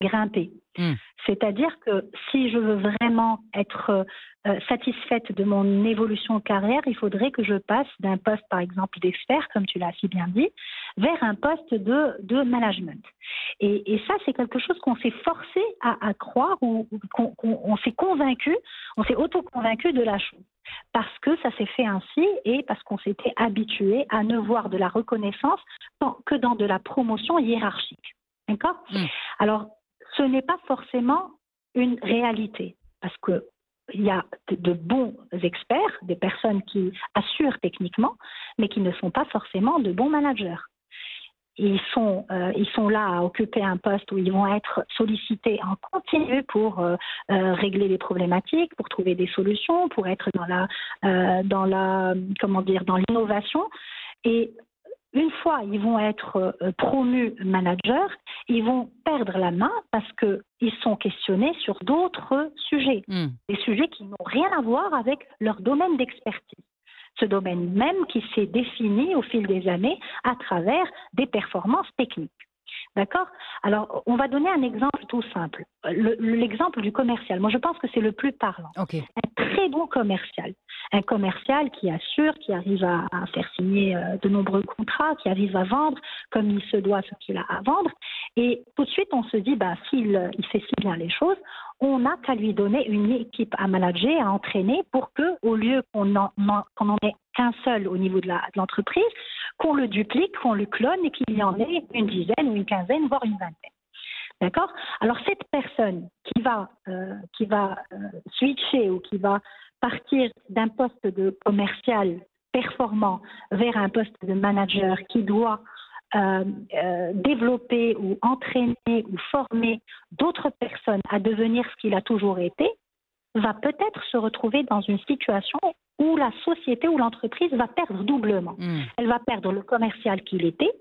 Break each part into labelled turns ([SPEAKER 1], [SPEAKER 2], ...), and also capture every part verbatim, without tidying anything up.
[SPEAKER 1] grimper.
[SPEAKER 2] Mmh.
[SPEAKER 1] C'est-à-dire que si je veux vraiment être euh, satisfaite de mon évolution de carrière, il faudrait que je passe d'un poste, par exemple, d'expert, comme tu l'as si bien dit, vers un poste de, de management. Et, et ça, c'est quelque chose qu'on s'est forcé à, à croire, ou qu'on, qu'on on s'est convaincu, on s'est auto-convaincu de la chose. Parce que ça s'est fait ainsi et parce qu'on s'était habitué à ne voir de la reconnaissance que dans de la promotion hiérarchique. D'accord ?
[SPEAKER 2] Mmh.
[SPEAKER 1] Alors, ce n'est pas forcément une réalité, parce qu'il y a de, de bons experts, des personnes qui assurent techniquement, mais qui ne sont pas forcément de bons managers. Ils sont, euh, ils sont là à occuper un poste où ils vont être sollicités en continu pour euh, euh, régler les problématiques, pour trouver des solutions, pour être dans la, euh, dans la, comment dire, dans l'innovation. Et une fois ils vont être euh, promus managers, ils vont perdre la main parce qu'ils sont questionnés sur d'autres sujets,
[SPEAKER 2] Mmh.
[SPEAKER 1] des sujets qui n'ont rien à voir avec leur domaine d'expertise. Ce domaine même qui s'est défini au fil des années à travers des performances techniques. D'accord ? Alors, on va donner un exemple tout simple. Le, l'exemple du commercial. Moi, je pense que c'est le plus parlant.
[SPEAKER 2] Okay.
[SPEAKER 1] Un très bon commercial. Un commercial qui assure, qui arrive à, à faire signer euh, de nombreux contrats, qui arrive à vendre comme il se doit ce qu'il a à vendre. Et tout de suite, on se dit, bah, s'il il fait si bien les choses, on n'a qu'à lui donner une équipe à manager, à entraîner pour que, au lieu qu'on en, qu'on en ait qu'un seul au niveau de, la, de l'entreprise, qu'on le duplique, qu'on le clone et qu'il y en ait une dizaine ou une quinzaine, voire une vingtaine. D'accord ? Alors cette personne qui va, euh, qui va euh, switcher ou qui va partir d'un poste de commercial performant vers un poste de manager qui doit euh, euh, développer ou entraîner ou former d'autres personnes à devenir ce qu'il a toujours été, va peut-être se retrouver dans une situation où la société ou l'entreprise va perdre doublement.
[SPEAKER 2] Mmh.
[SPEAKER 1] Elle va perdre le commercial qu'il était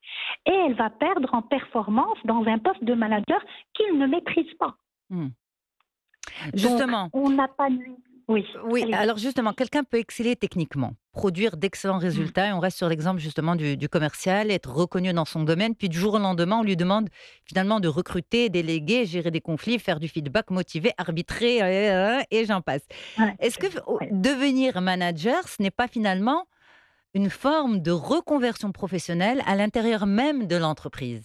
[SPEAKER 1] et elle va perdre en performance dans un poste de manager qu'il ne maîtrise pas.
[SPEAKER 2] Mmh. Justement.
[SPEAKER 1] Donc, on n'a pas de... Oui,
[SPEAKER 2] oui,
[SPEAKER 1] allez.
[SPEAKER 2] alors justement, quelqu'un peut exceller techniquement, produire d'excellents résultats, mmh. et on reste sur l'exemple justement du, du commercial, être reconnu dans son domaine, puis du jour au lendemain, on lui demande finalement de recruter, déléguer, gérer des conflits, faire du feedback, motiver, arbitrer, euh, euh, et j'en passe.
[SPEAKER 1] Ouais.
[SPEAKER 2] Est-ce que
[SPEAKER 1] Ouais.
[SPEAKER 2] devenir manager, ce n'est pas finalement une forme de reconversion professionnelle à l'intérieur même de l'entreprise?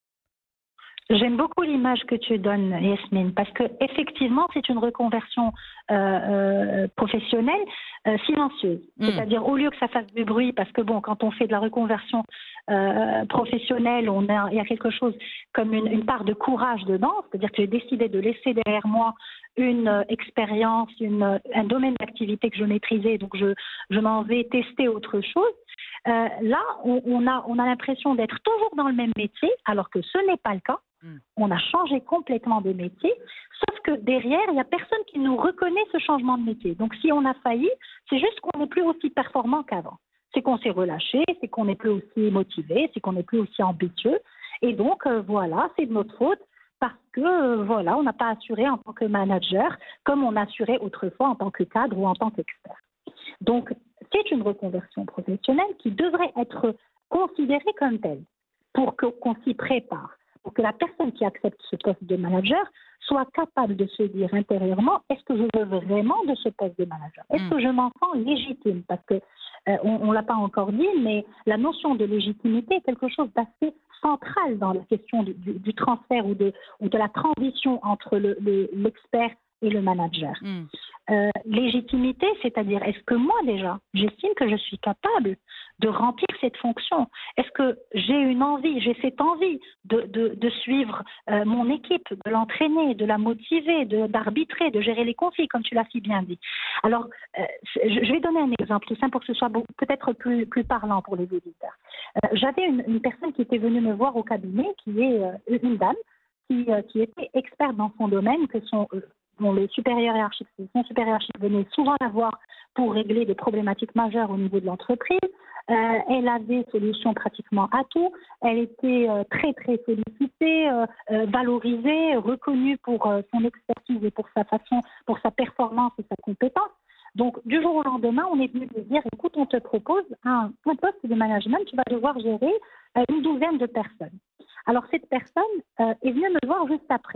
[SPEAKER 1] J'aime beaucoup l'image que tu donnes, Yasmine, parce que effectivement, c'est une reconversion euh, euh, professionnelle euh, silencieuse. Mmh. C'est-à-dire, au lieu que ça fasse du bruit, parce que bon, quand on fait de la reconversion euh, professionnelle, on a, il y a quelque chose comme une, une part de courage dedans. C'est-à-dire que j'ai décidé de laisser derrière moi une euh, expérience, une, un domaine d'activité que je maîtrisais, donc je, je m'en vais tester autre chose. Euh, là, on, on a, on a l'impression d'être toujours dans le même métier, alors que ce n'est pas le cas. Mmh. On a changé complètement de métier, sauf que derrière, il n'y a personne qui nous reconnaît ce changement de métier. Donc, si on a failli, c'est juste qu'on n'est plus aussi performant qu'avant. C'est qu'on s'est relâché, c'est qu'on n'est plus aussi motivé, c'est qu'on n'est plus aussi ambitieux. Et donc, euh, voilà, c'est de notre faute parce que, euh, voilà, on n'a pas assuré en tant que manager comme on assurait autrefois en tant que cadre ou en tant qu'expert. Donc, c'est une reconversion professionnelle qui devrait être considérée comme telle pour que, qu'on s'y prépare, pour que la personne qui accepte ce poste de manager soit capable de se dire intérieurement, est-ce que je veux vraiment de ce poste de manager ? Est-ce mmh. que je m'en sens légitime ? Parce que euh, on ne l'a pas encore dit, mais la notion de légitimité est quelque chose d'assez central dans la question du, du, du transfert ou de, ou de la transition entre le, le, l'expert et le manager. Mmh. Euh, légitimité, c'est-à-dire, est-ce que moi déjà, j'estime que je suis capable de remplir cette fonction ? Est-ce que j'ai une envie, j'ai cette envie de, de, de suivre euh, mon équipe, de l'entraîner, de la motiver, de, d'arbitrer, de gérer les conflits, comme tu l'as si bien dit. Alors, euh, je vais donner un exemple tout simple pour que ce soit beaucoup, peut-être plus, plus parlant pour les auditeurs. Euh, j'avais une, une personne qui était venue me voir au cabinet, qui est euh, une dame, qui, euh, qui était experte dans son domaine, que son... Euh, Bon, les supérieurs hiérarchiques, son supérieur hiérarchique venait souvent la voir pour régler des problématiques majeures au niveau de l'entreprise. Euh, elle avait solution pratiquement à tout. Elle était euh, très, très sollicitée, euh, euh, valorisée, reconnue pour euh, son expertise et pour sa façon, pour sa performance et sa compétence. Donc, du jour au lendemain, on est venu lui dire, écoute, on te propose un, un poste de management, tu vas devoir gérer euh, une douzaine de personnes. Alors cette personne euh, est venue me voir juste après.